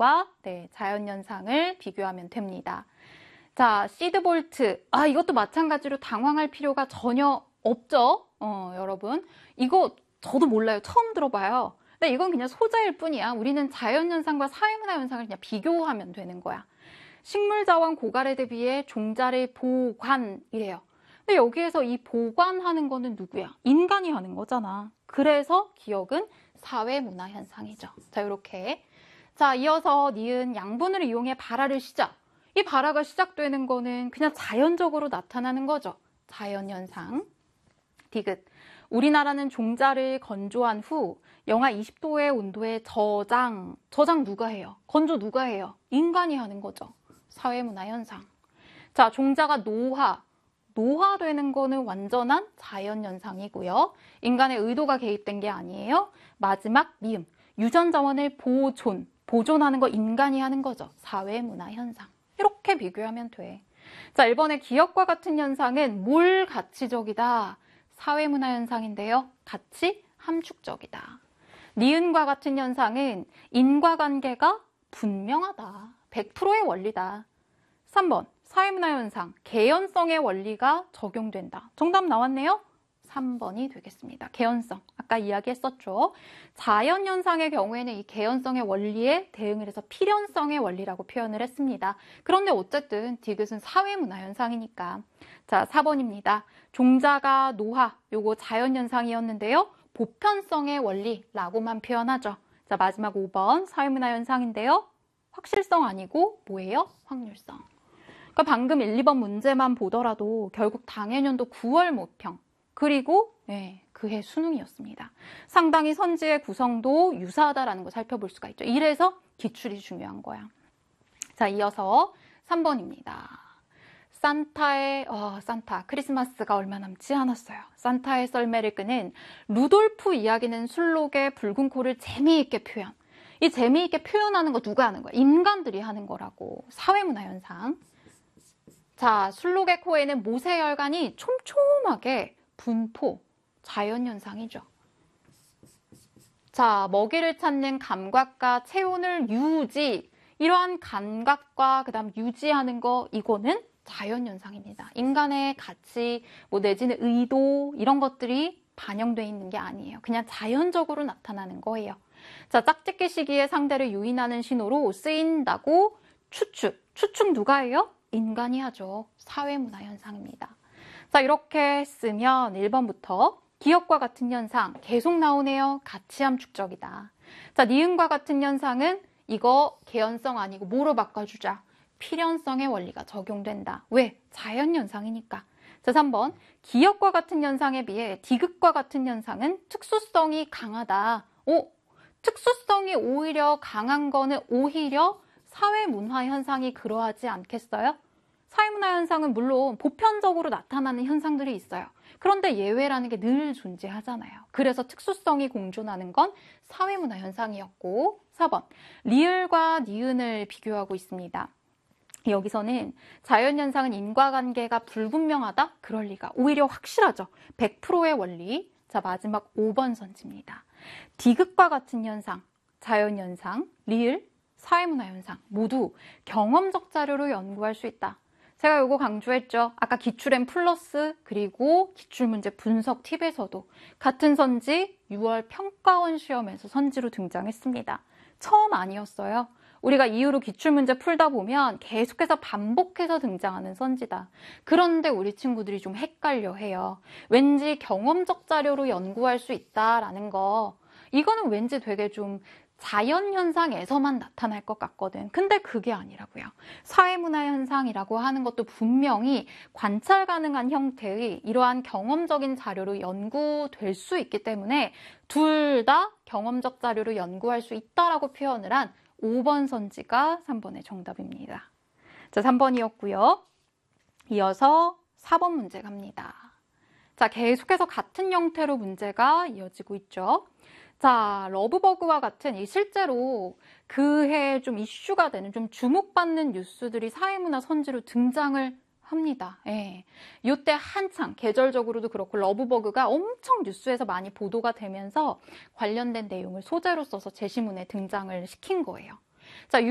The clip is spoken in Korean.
현상과 자연현상을 비교하면 됩니다. 자, 시드볼트. 이것도 마찬가지로 당황할 필요가 전혀 없죠. 여러분. 이거 저도 몰라요. 처음 들어봐요. 근데 이건 그냥 소자일 뿐이야. 우리는 자연현상과 사회문화현상을 그냥 비교하면 되는 거야. 식물자원 고가래에 비해 종자를 보관이래요. 근데 여기에서 이 보관하는 거는 누구야? 인간이 하는 거잖아. 그래서 기억은 사회문화현상이죠. 자, 이렇게. 자, 이어서 니은 양분을 이용해 발화를 시작. 이 발화가 시작되는 거는 그냥 자연적으로 나타나는 거죠. 자연현상. 디귿. 우리나라는 종자를 건조한 후 영하 20도의 온도에 저장 누가 해요? 건조 누가 해요? 인간이 하는 거죠. 사회문화현상. 자, 종자가 노화되는 거는 완전한 자연현상이고요. 인간의 의도가 개입된 게 아니에요. 마지막 미음. 유전자원을 보존하는 거 인간이 하는 거죠. 사회문화현상. 이렇게 비교하면 돼. 자, 1번의 기억과 같은 현상은 뭘 가치적이다? 사회문화현상인데요. 가치 함축적이다. 니은과 같은 현상은 인과관계가 분명하다. 100%의 원리다. 3번 사회문화현상 개연성의 원리가 적용된다. 정답 나왔네요. 3번이 되겠습니다. 개연성. 아까 이야기했었죠. 자연현상의 경우에는 이 개연성의 원리에 대응을 해서 필연성의 원리라고 표현을 했습니다. 그런데 어쨌든 디귿은 사회문화현상이니까. 자, 4번입니다. 종자가 노화, 요거 자연현상이었는데요. 보편성의 원리라고만 표현하죠. 자, 마지막 5번 사회문화현상인데요. 확실성 아니고 뭐예요? 확률성. 그러니까 방금 1, 2번 문제만 보더라도 결국 당해년도 9월 모평 그리고 그해 수능이었습니다. 상당히 선지의 구성도 유사하다라는 거 살펴볼 수가 있죠. 이래서 기출이 중요한 거야. 자, 이어서 3번입니다. 산타 크리스마스가 얼마 남지 않았어요. 산타의 썰매를 끄는 루돌프 이야기는 술록의 붉은 코를 재미있게 표현. 이 재미있게 표현하는 거 누가 하는 거야? 인간들이 하는 거라고. 사회문화현상. 자, 술록의 코에는 모세혈관이 촘촘하게 분포. 자연현상이죠. 자, 먹이를 찾는 감각과 체온을 유지. 이러한 감각과 그다음 유지하는 거 이거는 자연현상입니다. 인간의 가치, 내지는 의도 이런 것들이 반영되어 있는 게 아니에요. 그냥 자연적으로 나타나는 거예요. 자, 짝짓기 시기에 상대를 유인하는 신호로 쓰인다고 추측 누가 해요? 인간이 하죠. 사회문화현상입니다. 자, 이렇게 쓰면 1번부터 기억과 같은 현상 계속 나오네요. 가치 함축적이다. 자, 니은과 같은 현상은 이거 개연성 아니고 뭐로 바꿔주자? 필연성의 원리가 적용된다. 왜? 자연현상이니까. 자, 3번. 기억과 같은 현상에 비해 디귿과 같은 현상은 특수성이 강하다. 특수성이 오히려 강한 거는 오히려 사회문화 현상이 그러하지 않겠어요? 사회문화 현상은 물론 보편적으로 나타나는 현상들이 있어요. 그런데 예외라는 게 늘 존재하잖아요. 그래서 특수성이 공존하는 건 사회문화 현상이었고 4번. 리을과 니은을 비교하고 있습니다. 여기서는 자연현상은 인과관계가 불분명하다? 그럴 리가. 오히려 확실하죠. 100%의 원리. 자, 마지막 5번 선지입니다. 디귿과 같은 현상, 자연현상, 리을, 사회문화현상 모두 경험적 자료로 연구할 수 있다. 제가 이거 강조했죠. 아까 기출M 플러스 그리고 기출문제 분석 팁에서도 같은 선지 6월 평가원 시험에서 선지로 등장했습니다. 처음 아니었어요. 우리가 이후로 기출문제 풀다 보면 계속해서 반복해서 등장하는 선지다. 그런데 우리 친구들이 좀 헷갈려 해요. 왠지 경험적 자료로 연구할 수 있다라는 거. 이거는 왠지 되게 좀 자연현상에서만 나타날 것 같거든. 근데 그게 아니라고요. 사회문화현상이라고 하는 것도 분명히 관찰 가능한 형태의 이러한 경험적인 자료로 연구될 수 있기 때문에 둘 다 경험적 자료로 연구할 수 있다라고 표현을 한 5번 선지가 3번의 정답입니다. 자, 3번이었고요. 이어서 4번 문제 갑니다. 자, 계속해서 같은 형태로 문제가 이어지고 있죠. 자, 러브버그와 같은 실제로 그해 좀 이슈가 되는 좀 주목받는 뉴스들이 사회문화 선지로 등장을 합니다. 이때 한창 계절적으로도 그렇고 러브버그가 엄청 뉴스에서 많이 보도가 되면서 관련된 내용을 소재로 써서 제시문에 등장을 시킨 거예요. 자,